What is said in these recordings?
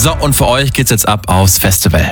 So, und für euch geht's jetzt ab aufs Festival.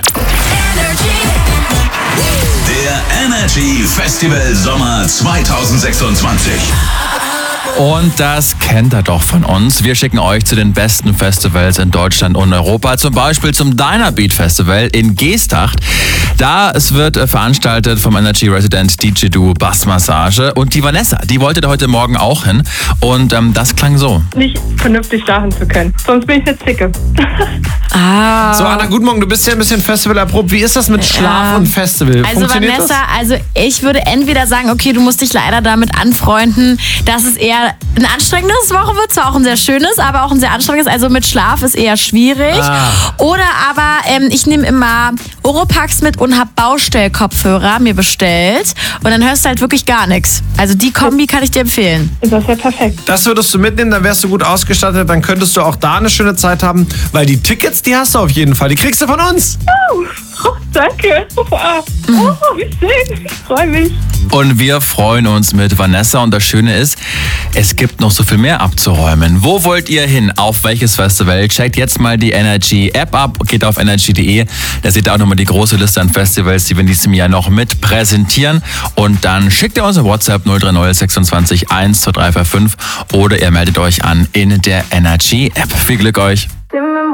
Der Energy Festival Sommer 2026. Und das kennt ihr doch von uns. Wir schicken euch zu den besten Festivals in Deutschland und Europa. Zum Beispiel zum Dynabeat Festival in Geesthacht. Es wird veranstaltet vom Energy Resident DJ Duo Bassmassage. Und die Vanessa, die wollte da heute Morgen auch hin. Und das klang so. Nicht vernünftig schlafen zu können. Sonst bin ich eine Zicke. So, Anna, guten Morgen. Du bist ja ein bisschen festivalerprobt. Wie ist das mit Schlaf und Festival? Also Funktioniert Vanessa, das? Ich würde entweder sagen, okay, du musst dich leider damit anfreunden, dass es eher ein anstrengendes Woche wird, zwar auch ein sehr schönes, aber auch ein sehr anstrengendes. Also mit Schlaf ist eher schwierig. Oder aber ich nehme immer Oropax mit und habe Baustellkopfhörer mir bestellt. Und dann hörst du halt wirklich gar nichts. Also die Kombi kann ich dir empfehlen. Das ist ja perfekt. Das würdest du mitnehmen, dann wärst du gut ausgestattet, dann könntest du auch da eine schöne Zeit haben, weil die Tickets, die hast du auf jeden Fall, die kriegst du von uns. Oh, danke. Oh, wie schön. Ich freue mich. Und wir freuen uns mit Vanessa. Und das Schöne ist, es gibt noch so viel mehr abzuräumen. Wo wollt ihr hin? Auf welches Festival? Checkt jetzt mal die Energy-App ab. Geht auf energy.de. Da seht ihr auch nochmal die große Liste an Festivals, die wir in diesem Jahr noch mit präsentieren. Und dann schickt ihr uns eine WhatsApp 030 26 1 2345 oder ihr meldet euch an in der Energy-App. Viel Glück euch!